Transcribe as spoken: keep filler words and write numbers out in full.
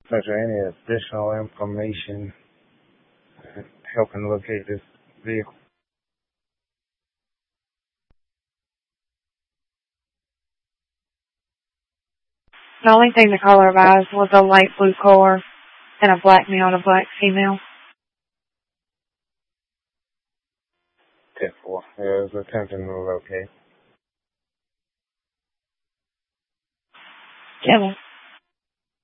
Is there any additional information helping locate this vehicle? The only thing the caller advised was a light blue car and a black male and a black female. ten four. Yeah, it was attempting to locate. Kevin.